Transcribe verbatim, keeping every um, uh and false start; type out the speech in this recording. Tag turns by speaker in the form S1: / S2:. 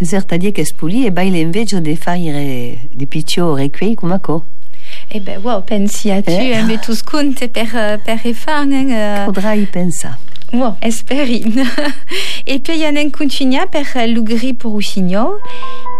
S1: Certa die che spuli e baile invece di fare di piccio requei come co.
S2: Eh ben, wow, pensi a tu,
S1: eh?
S2: eh, tous conte per, per efang. Uh...
S1: Faudra y pensare.
S2: Wow, esperin. E poi il y a un continuia per l'ugri pour Roussigno.